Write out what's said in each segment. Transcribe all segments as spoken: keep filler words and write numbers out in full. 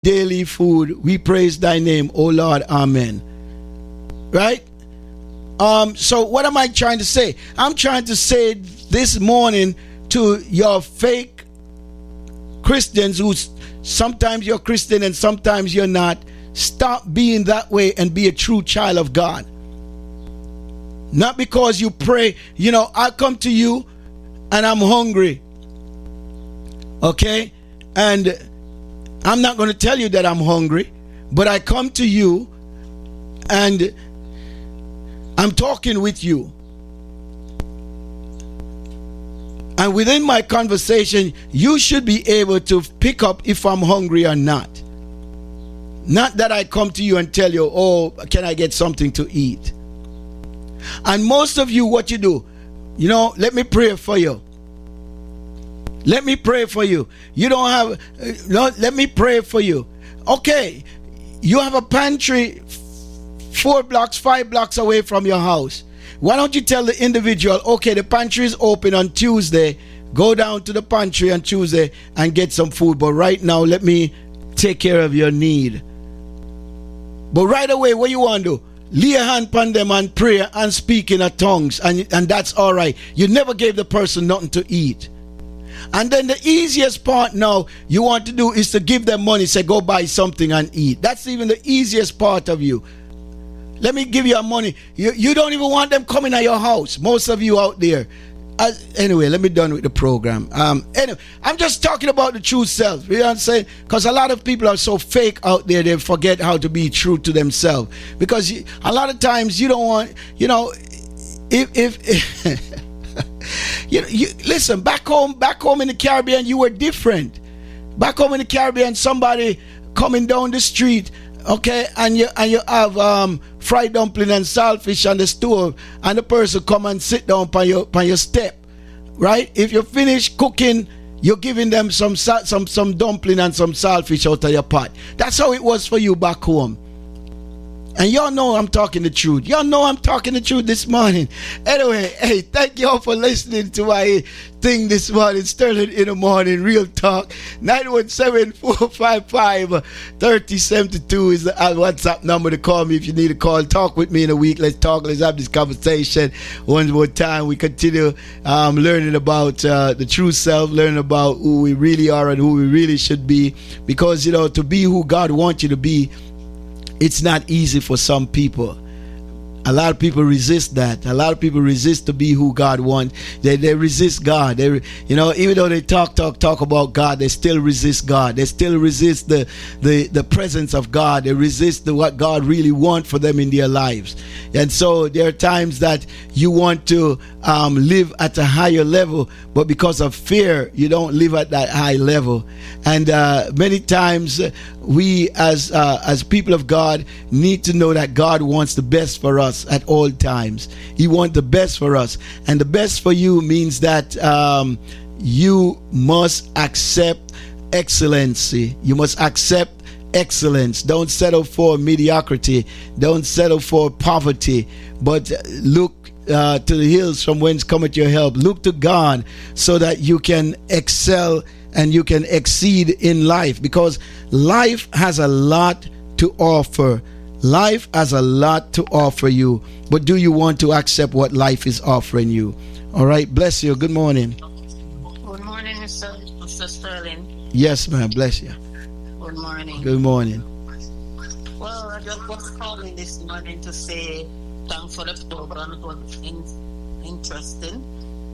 daily food. We praise thy name, O Lord. Amen. Right? Um, so what am I trying to say? I'm trying to say this morning to your fake Christians who sometimes you're Christian and sometimes you're not. Stop being that way and be a true child of God. Not because you pray, you know, I come to you and I'm hungry. Okay? And I'm not going to tell you that I'm hungry, but I come to you and I'm talking with you. And within my conversation, you should be able to pick up if I'm hungry or not. Not that I come to you and tell you, oh, can I get something to eat? And most of you, what you do, you know, let me pray for you. Let me pray for you. You don't have, uh, no, let me pray for you. Okay, you have a pantry four blocks, five blocks away from your house. Why don't you tell the individual, okay, the pantry is open on Tuesday. Go down to the pantry on Tuesday and get some food. But right now, let me take care of your need. But right away, what you want to do? Lay a hand upon them and pray and speak in a tongues. And, and that's all right. You never gave the person nothing to eat. And then the easiest part now you want to do is to give them money. Say, go buy something and eat. That's even the easiest part of you. Let me give you money. You, you don't even want them coming at your house. Most of you out there. As, anyway, let me done with the program. Um, anyway, I'm just talking about the true self. You know what I'm saying? Because a lot of people are so fake out there, they forget how to be true to themselves. Because you, a lot of times you don't want, you know, if, if, if you, you listen, back home, back home in the Caribbean, you were different. Back home in the Caribbean, somebody coming down the street, okay, and you and you have um, fried dumpling and saltfish on the stove, and the person come and sit down on your on your step, right? If you finish cooking, you're giving them some some some dumpling and some saltfish out of your pot. That's how it was for you back home. And y'all know I'm talking the truth. Y'all know I'm talking the truth this morning. Anyway, hey, thank y'all for listening to my thing this morning. Sterling in the morning, real talk. nine one seven, four five five, three oh seven two is the WhatsApp number to call me if you need to call. Talk with me in a week. Let's talk. Let's have this conversation one more time. We continue um, learning about uh, the true self, learning about who we really are and who we really should be. Because, you know, to be who God wants you to be, it's not easy for some people. A lot of people resist that. A lot of people resist to be who God wants. They they resist God. They, you know, even though they talk, talk, talk about God, they still resist God. They still resist the the, the presence of God. They resist the, what God really wants for them in their lives. And so there are times that you want to um, live at a higher level, but because of fear, you don't live at that high level. And uh, many times we as uh, as people of God need to know that God wants the best for us at all times. He wants the best for us, and the best for you means that um, you must accept excellency. You must accept excellence. Don't settle for mediocrity. Don't settle for poverty, but look uh, to the hills from whence cometh your help. Look to God so that you can excel and you can exceed in life, because life has a lot to offer. Life has a lot to offer you, but do you want to accept what life is offering you? All right, bless you. Good morning. Good morning, Mister Mister Sterling. Yes, ma'am. Bless you. Good morning. Good morning. Well, I just was calling this morning to say thanks for the program. It was in, interesting.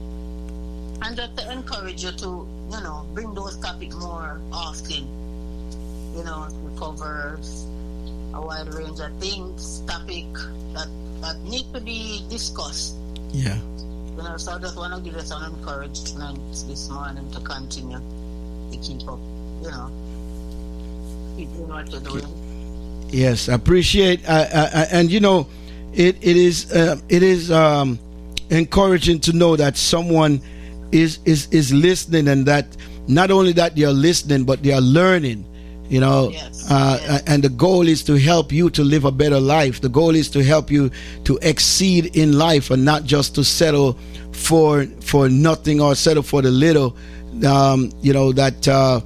And just to encourage you to, you know, bring those topics more often. You know, to cover a wide range of things, topic that, that need to be discussed. Yeah. You know, so I just want to give you some encouragement this morning to continue to keep up, you know, keep doing what you're doing. Yes, I appreciate, uh, uh, and you know, it it is uh, it is um, encouraging to know that someone is is is listening, and that not only that they are listening, but they are learning. You know, yes, uh, yes. And the goal is to help you to live a better life. The goal is to help you to exceed in life, and not just to settle for for nothing or settle for the little. Um, you know that uh,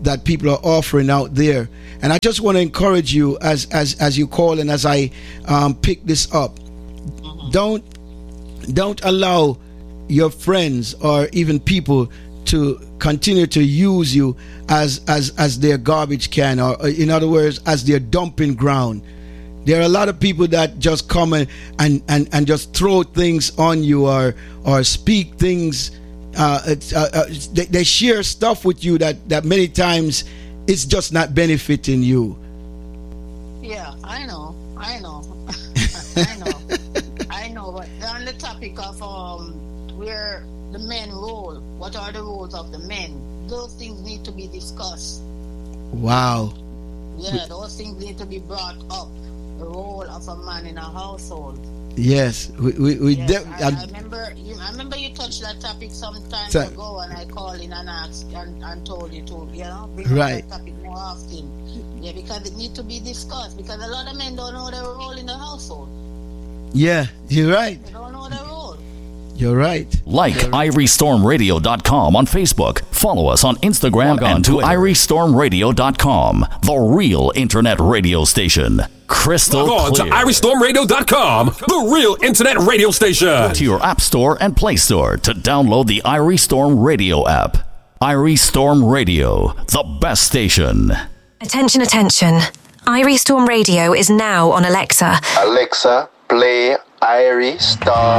that people are offering out there. And I just want to encourage you as as as you call and as I um, pick this up. Mm-hmm. Don't don't allow your friends or even people to continue to use you as as as their garbage can, or in other words, as their dumping ground. There are a lot of people that just come and and, and, and just throw things on you, or or speak things. Uh, it's, uh, uh, they, they share stuff with you that, that many times it's just not benefiting you. Yeah, I know, I know, I know, I know. But on the topic of um, where the men role, what are the roles of the men? Those things need to be discussed. Wow. Yeah, those things need to be brought up. The role of a man in a household. Yes, we we, we yes, de- I, I remember. You, I remember you touched that topic some time so, ago, and I called in and asked and, and told you to, you know, bring right. up that topic more often. Yeah, because it needs to be discussed. Because a lot of men don't know their role in the household. Yeah, you're right. They don't know their role. You're right. Like Irie Storm Radio dot com on Facebook. Follow us on Instagram and to Irie Storm Radio dot com, the real internet radio station. Crystal Log on clear. to Irie Storm Radio dot com, the real internet radio station. To your App Store and Play Store to download the Irie Storm Radio app. Irie Storm Radio, the best station. Attention, attention. Irie Storm Radio is now on Alexa. Alexa, play Irie Storm.